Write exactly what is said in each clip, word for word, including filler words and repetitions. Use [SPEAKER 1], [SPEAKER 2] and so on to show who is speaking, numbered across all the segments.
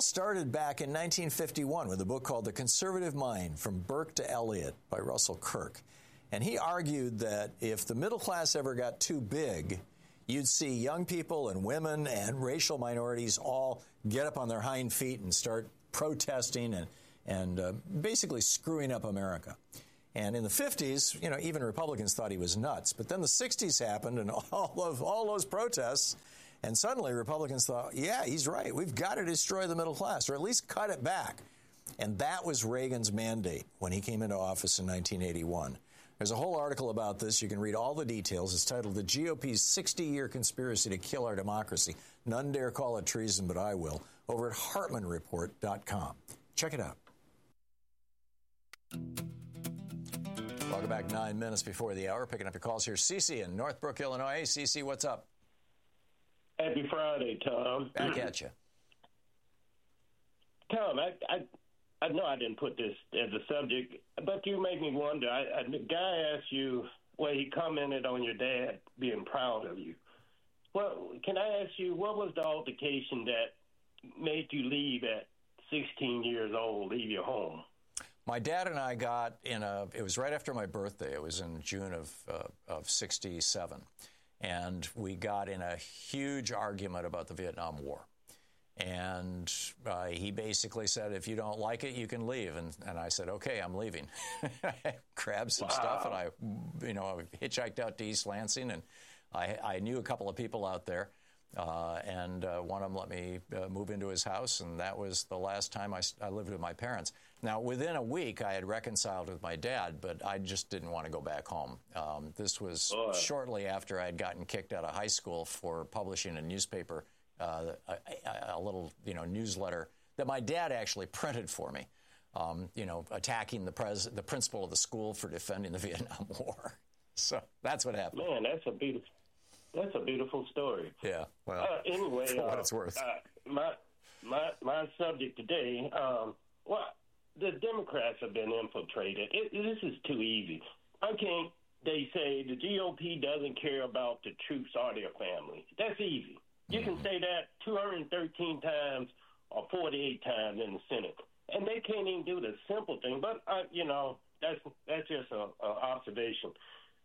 [SPEAKER 1] started back in nineteen fifty-one with a book called The Conservative Mind, From Burke to Eliot by Russell Kirk. And he argued that if the middle class ever got too big, you'd see young people and women and racial minorities all get up on their hind feet and start protesting and, and uh, basically screwing up America. And in the fifties, you know, even Republicans thought he was nuts. But then the sixties happened and all of all those protests, and suddenly Republicans thought, yeah, he's right. We've got to destroy the middle class, or at least cut it back. And that was Reagan's mandate when he came into office in nineteen eighty-one. There's a whole article about this. You can read all the details. It's titled The G O P's sixty-year Conspiracy to Kill Our Democracy. None dare call it treason, but I will. Over at Hartman Report dot com. Check it out. Welcome back nine minutes before the hour. Picking up your calls here. Cece in Northbrook, Illinois. Hey, Cece, what's up?
[SPEAKER 2] Happy Friday, Tom.
[SPEAKER 1] Back at you.
[SPEAKER 2] Tom, I, I I know I didn't put this as a subject, but you made me wonder. I, I, the guy asked you, well, he commented on your dad being proud of you. Well, can I ask you, what was the altercation that made you leave at sixteen years old, leave your home?
[SPEAKER 1] My dad and I got in a, it was right after my birthday. It was in June of, uh, of sixty-seven. And we got in a huge argument about the Vietnam War. And uh, he basically said, if you don't like it, you can leave. And, and I said, okay, I'm leaving. I grabbed some wow. stuff and I, you know, I hitchhiked out to East Lansing, and I, I knew a couple of people out there. Uh, and uh, one of them let me uh, move into his house, and that was the last time I, I lived with my parents. Now, within a week, I had reconciled with my dad, but I just didn't want to go back home. Um, this was Boy. shortly after I had gotten kicked out of high school for publishing a newspaper, uh, a, a little, you know, newsletter that my dad actually printed for me, um, you know, attacking the, pres- the principal of the school for defending the Vietnam War. So that's what happened.
[SPEAKER 2] Man, that's a beautiful... That's a beautiful story.
[SPEAKER 1] Yeah. Well,
[SPEAKER 2] uh, anyway,
[SPEAKER 1] for what
[SPEAKER 2] uh,
[SPEAKER 1] it's worth.
[SPEAKER 2] Uh, my my my subject today. Um, well, the Democrats have been infiltrated. It, this is too easy. I can't. They say the G O P doesn't care about the troops or their families. That's easy. You mm-hmm. can say that two hundred thirteen times or forty-eight times in the Senate, and they can't even do the simple thing. But uh, you know, that's that's just a, a observation.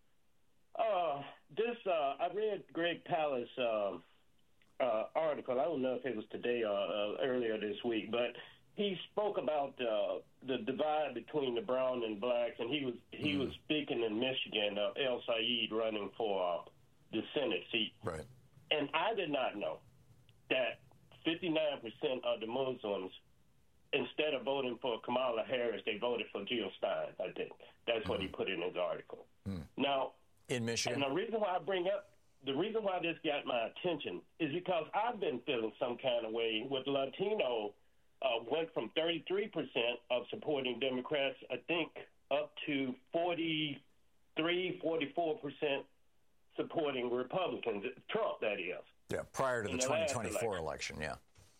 [SPEAKER 2] Uh, this, uh, I read Greg Palast's uh, uh, article. I don't know if it was today or uh, earlier this week, but he spoke about uh, the divide between the brown and blacks, and he was he mm. was speaking in Michigan, uh, El Sayed running for uh, the Senate seat.
[SPEAKER 1] Right.
[SPEAKER 2] And I did not know that fifty-nine percent of the Muslims, instead of voting for Kamala Harris, they voted for Jill Stein, I think. That's mm. what he put in his article. Mm. Now,
[SPEAKER 1] in Michigan.
[SPEAKER 2] And the reason why I bring up, the reason why this got my attention is because I've been feeling some kind of way with Latino, uh, went from thirty-three percent of supporting Democrats, I think, up to forty-three, forty-four percent supporting Republicans, Trump, that is.
[SPEAKER 1] Yeah, prior to the, the twenty twenty-four election. election, yeah.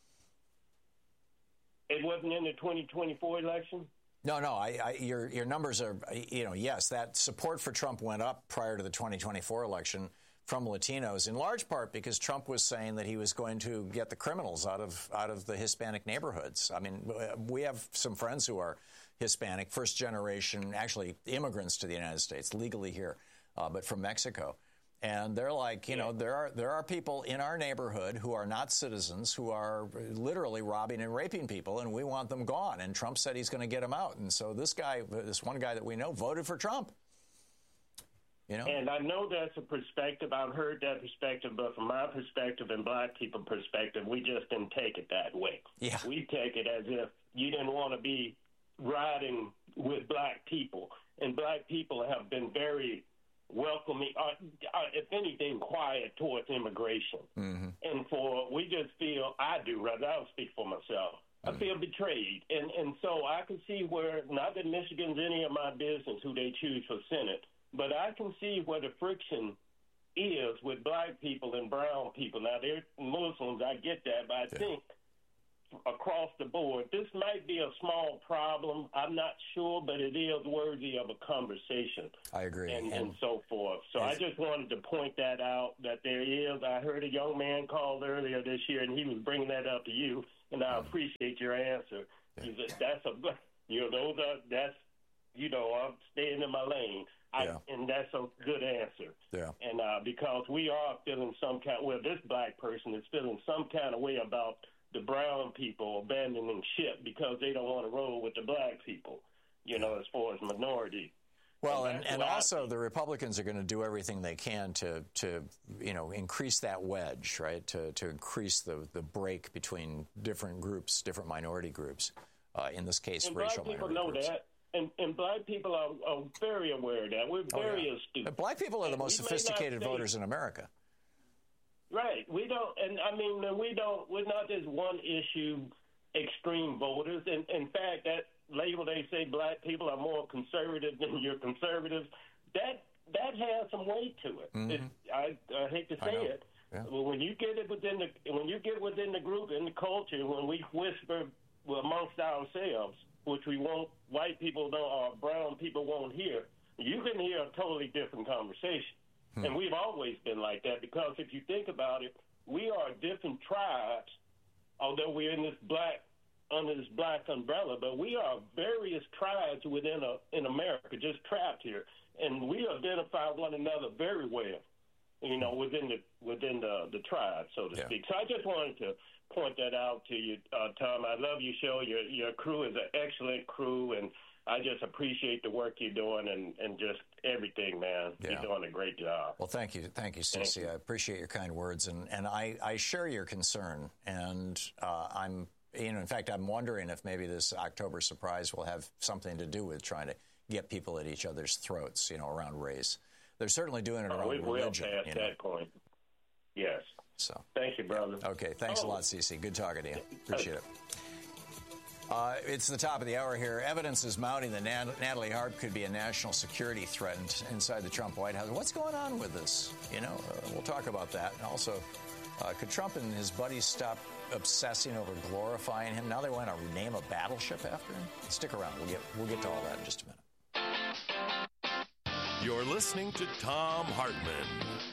[SPEAKER 2] It wasn't in the twenty twenty-four election?
[SPEAKER 1] No, no, I, I, your your numbers are, you know, yes, that support for Trump went up prior to the twenty twenty-four election from Latinos, in large part because Trump was saying that he was going to get the criminals out of out of the Hispanic neighborhoods. I mean, we have some friends who are Hispanic, first generation, actually immigrants to the United States, legally here, uh, but from Mexico. And they're like, you know, there are there are people in our neighborhood who are not citizens, who are literally robbing and raping people, and we want them gone. And Trump said he's going to get them out. And so this guy, this one guy that we know, voted for Trump. You know?
[SPEAKER 2] And I know that's a perspective. I've heard that perspective, but from my perspective and black people perspective, we just didn't take it that way.
[SPEAKER 1] Yeah.
[SPEAKER 2] We take it as if you didn't want to be riding with black people. And black people have been very welcoming, uh, uh, if anything, quiet towards immigration. Mm-hmm. And for, we just feel, I do, rather, I'll speak for myself, mm-hmm. I feel betrayed. And and so I can see where, not that Michigan's any of my business who they choose for Senate, but I can see where the friction is with black people and brown people. Now, they're Muslims, I get that, but I yeah. think across the board, this might be a small problem. I'm not sure, but it is worthy of a conversation.
[SPEAKER 1] I agree.
[SPEAKER 2] And, and, and so forth. So I just wanted to point that out, that there is. I heard a young man called earlier this year, and he was bringing that up to you. and I appreciate your answer. You said, that's a, you know, those are, that's, you know, I'm staying in my lane. I, yeah. And that's a good answer.
[SPEAKER 1] Yeah.
[SPEAKER 2] And uh, because we are feeling some kind, well, this black person is feeling some kind of way about the brown people abandoning ship because they don't want to roll with the black people, you know, as far as minority.
[SPEAKER 1] Well, and, and, and also the Republicans are going to do everything they can to, to you know, increase that wedge, right, to, to increase the, the break between different groups, different minority groups, uh, in this case,
[SPEAKER 2] and
[SPEAKER 1] racial
[SPEAKER 2] minority groups.
[SPEAKER 1] And black people know
[SPEAKER 2] that, and, and black people are, are very aware of that. We're very
[SPEAKER 1] oh, yeah.
[SPEAKER 2] astute.
[SPEAKER 1] But black people are the most sophisticated voters in America.
[SPEAKER 2] Right. We don't, and I mean, we don't, we're not just one issue extreme voters. And in fact, that label, they say black people are more conservative than you're conservative. That that has some weight to it. Mm-hmm. it I, I hate to say it, yeah. but when you get it within the when you get within the group in the culture, when we whisper amongst ourselves, which we won't, white people don't or brown people won't hear, you can hear a totally different conversation. Hmm. And we've always been like that because if you think about it, we are different tribes, although we're in this black. under this black umbrella, but we are various tribes within a, in America, just trapped here, and we identify one another very well, you know, within the within the, the tribe, so to yeah. speak. So I just wanted to point that out to you, uh, Tom. I love your show. Your your crew is an excellent crew, and I just appreciate the work you're doing and, and just everything, man. Yeah. You're doing a great job.
[SPEAKER 1] Well, thank you. Thank you, Cece. I appreciate your kind words, and, and I, I share your concern, and uh, I'm You know, in fact, I'm wondering if maybe this October surprise will have something to do with trying to get people at each other's throats, you know, around race. They're certainly doing it around
[SPEAKER 2] oh, we,
[SPEAKER 1] religion.
[SPEAKER 2] We're past
[SPEAKER 1] you know?
[SPEAKER 2] that point. Yes.
[SPEAKER 1] So.
[SPEAKER 2] Thank you, brother.
[SPEAKER 1] Okay. Thanks oh. a lot, Cece. Good talking to you. Appreciate it. Uh, it's the top of the hour here. Evidence is mounting that Nat- Natalie Harp could be a national security threat inside the Trump White House. What's going on with this? You know, uh, we'll talk about that. And also, uh, could Trump and his buddies stop obsessing over glorifying him? Now they want to name a battleship after him? Stick around. We'll get we'll get to all that in just a minute.
[SPEAKER 3] You're listening to Thom Hartmann.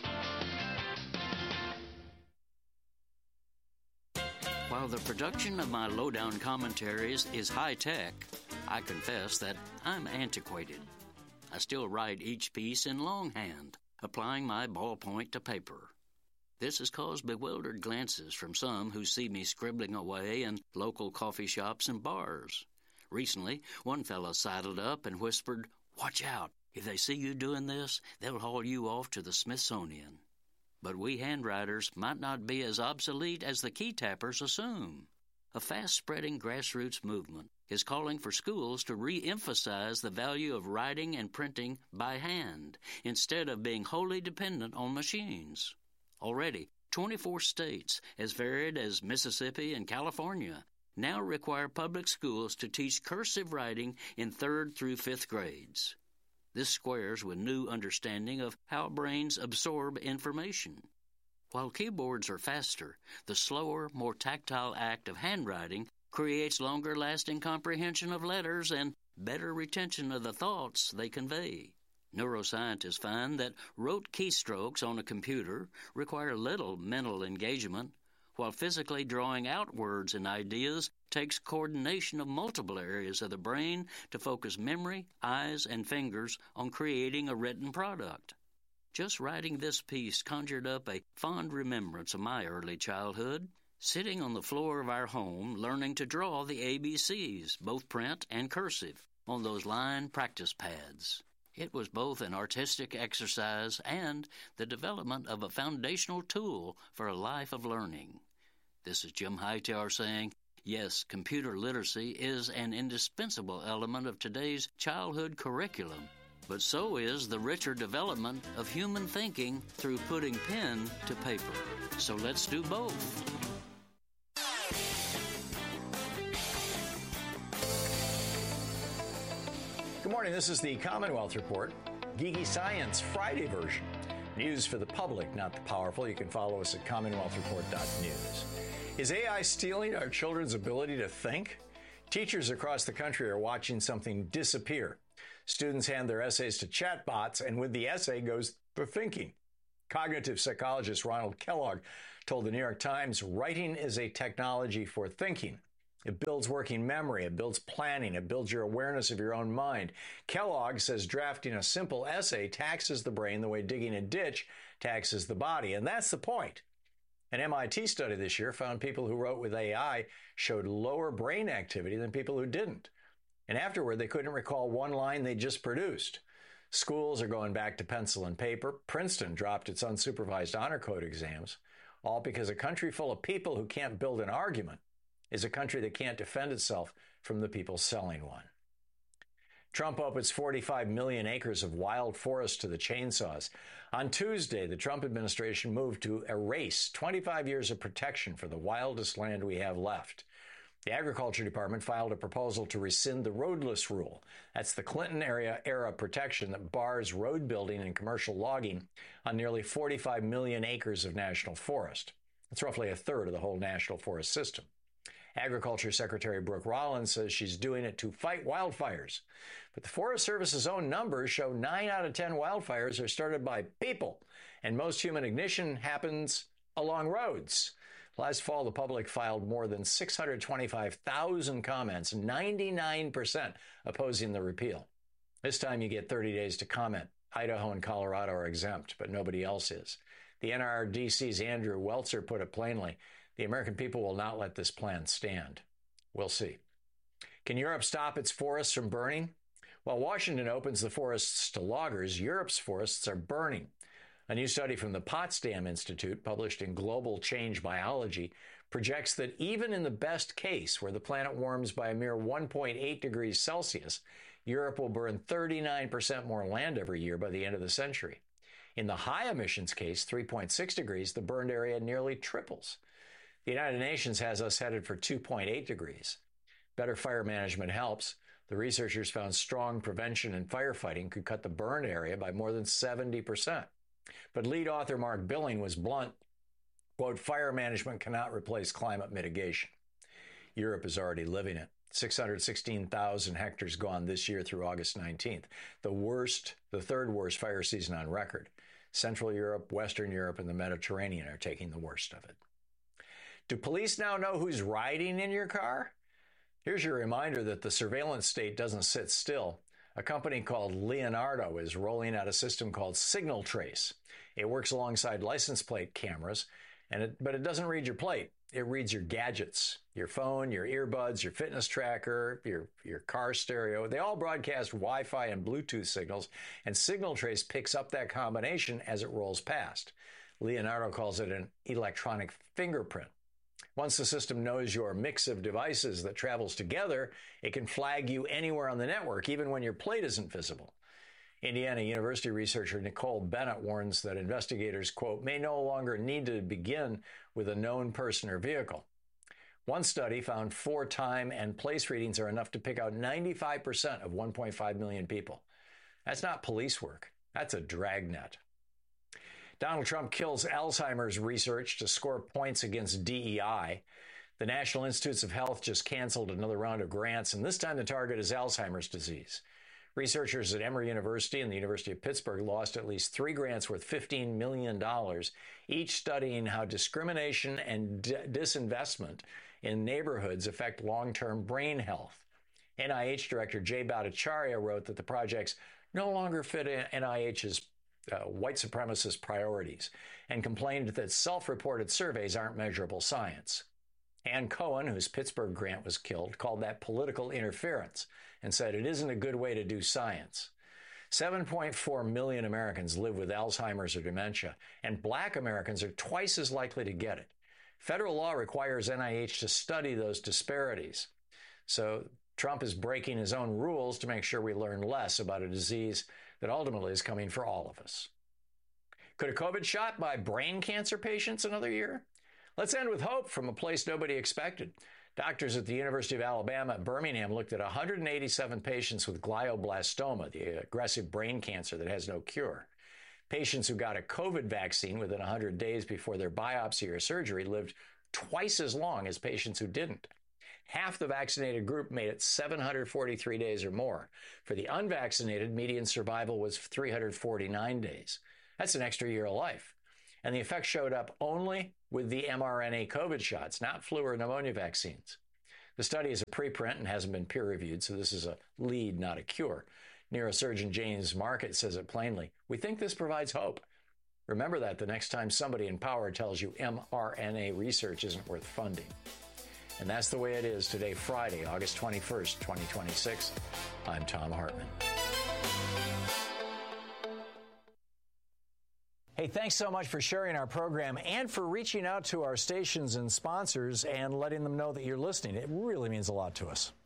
[SPEAKER 4] While the production of my lowdown commentaries is high-tech, I confess that I'm antiquated. I still write each piece in longhand, applying my ballpoint to paper. This has caused bewildered glances from some who see me scribbling away in local coffee shops and bars. Recently, one fellow sidled up and whispered, "Watch out. If they see you doing this, they'll haul you off to the Smithsonian." But we handwriters might not be as obsolete as the key tappers assume. A fast-spreading grassroots movement is calling for schools to re-emphasize the value of writing and printing by hand instead of being wholly dependent on machines. Already, twenty-four states, as varied as Mississippi and California, now require public schools to teach cursive writing in third through fifth grades. This squares with new understanding of how brains absorb information. While keyboards are faster, the slower, more tactile act of handwriting creates longer-lasting comprehension of letters and better retention of the thoughts they convey. Neuroscientists find that rote keystrokes on a computer require little mental engagement, while physically drawing out words and ideas takes coordination of multiple areas of the brain to focus memory, eyes, and fingers on creating a written product. Just writing this piece conjured up a fond remembrance of my early childhood, sitting on the floor of our home learning to draw the A B Cs, both print and cursive, on those line practice pads. It was both an artistic exercise and the development of a foundational tool for a life of learning. This is Jim Hightower saying, yes, computer literacy is an indispensable element of today's childhood curriculum, but so is the richer development of human thinking through putting pen to paper. So let's do both.
[SPEAKER 1] Good morning. This is the Commonwealth Report, Geeky Science Friday version. News for the public, not the powerful. You can follow us at commonwealth report dot news. Is A I stealing our children's ability to think? Teachers across the country are watching something disappear. Students hand their essays to chatbots, and with the essay goes the thinking. Cognitive psychologist Ronald Kellogg told the New York Times, writing is a technology for thinking. It builds working memory, it builds planning, it builds your awareness of your own mind. Kellogg says drafting a simple essay taxes the brain the way digging a ditch taxes the body. And that's the point. An M I T study this year found people who wrote with A I showed lower brain activity than people who didn't. And afterward, they couldn't recall one line they just produced. Schools are going back to pencil and paper. Princeton dropped its unsupervised honor code exams, all because a country full of people who can't build an argument is a country that can't defend itself from the people selling one. Trump opens forty-five million acres of wild forest to the chainsaws. On Tuesday, the Trump administration moved to erase twenty-five years of protection for the wildest land we have left. The Agriculture Department filed a proposal to rescind the roadless rule. That's the Clinton era, era protection that bars road building and commercial logging on nearly forty-five million acres of national forest. That's roughly a third of the whole national forest system. Agriculture Secretary Brooke Rollins says she's doing it to fight wildfires. But the Forest Service's own numbers show nine out of ten wildfires are started by people, and most human ignition happens along roads. Last fall, the public filed more than six hundred twenty-five thousand comments, ninety-nine percent opposing the repeal. This time you get thirty days to comment. Idaho and Colorado are exempt, but nobody else is. The N R D C's Andrew Welzer put it plainly. The American people will not let this plan stand. We'll see. Can Europe stop its forests from burning? While Washington opens the forests to loggers, Europe's forests are burning. A new study from the Potsdam Institute, published in Global Change Biology, projects that even in the best case, where the planet warms by a mere one point eight degrees Celsius, Europe will burn thirty-nine percent more land every year by the end of the century. In the high emissions case, three point six degrees, the burned area nearly triples. The United Nations has us headed for two point eight degrees. Better fire management helps. The researchers found strong prevention and firefighting could cut the burned area by more than seventy percent. But lead author Mark Billing was blunt. Quote, fire management cannot replace climate mitigation. Europe is already living it. six hundred sixteen thousand hectares gone this year through August nineteenth. The worst, the third worst fire season on record. Central Europe, Western Europe, and the Mediterranean are taking the worst of it. Do police now know who's riding in your car? Here's your reminder that the surveillance state doesn't sit still. A company called Leonardo is rolling out a system called Signal Trace. It works alongside license plate cameras, and it, but it doesn't read your plate. It reads your gadgets, your phone, your earbuds, your fitness tracker, your, your car stereo. They all broadcast Wi-Fi and Bluetooth signals, and Signal Trace picks up that combination as it rolls past. Leonardo calls it an electronic fingerprint. Once the system knows your mix of devices that travels together, it can flag you anywhere on the network, even when your plate isn't visible. Indiana University researcher Nicole Bennett warns that investigators, quote, may no longer need to begin with a known person or vehicle. One study found four time and place readings are enough to pick out ninety-five percent of one point five million people. That's not police work. That's a dragnet. Donald Trump kills Alzheimer's research to score points against D E I. The National Institutes of Health just canceled another round of grants, and this time the target is Alzheimer's disease. Researchers at Emory University and the University of Pittsburgh lost at least three grants worth fifteen million dollars, each studying how discrimination and d- disinvestment in neighborhoods affect long-term brain health. N I H Director Jay Bhattacharya wrote that the projects no longer fit N I H's uh, white supremacist priorities and complained that self-reported surveys aren't measurable science. Ann Cohen, whose Pittsburgh grant was killed, called that political interference and said it isn't a good way to do science. seven point four million Americans live with Alzheimer's or dementia, and black Americans are twice as likely to get it. Federal law requires N I H to study those disparities. So Trump is breaking his own rules to make sure we learn less about a disease that ultimately is coming for all of us. Could a COVID shot buy brain cancer patients another year? Let's end with hope from a place nobody expected. Doctors at the University of Alabama at Birmingham looked at one hundred eighty-seven patients with glioblastoma, the aggressive brain cancer that has no cure. Patients who got a COVID vaccine within one hundred days before their biopsy or surgery lived twice as long as patients who didn't. Half the vaccinated group made it seven hundred forty-three days or more. For the unvaccinated, median survival was three hundred forty-nine days. That's an extra year of life. And the effect showed up only with the mRNA COVID shots, not flu or pneumonia vaccines. The study is a preprint and hasn't been peer-reviewed, so this is a lead, not a cure. Neurosurgeon James Market says it plainly. We think this provides hope. Remember that the next time somebody in power tells you mRNA research isn't worth funding. And that's the way it is today, Friday, August twenty-first, twenty twenty-six. I'm Thom Hartmann. Hey, thanks so much for sharing our program and for reaching out to our stations and sponsors and letting them know that you're listening. It really means a lot to us.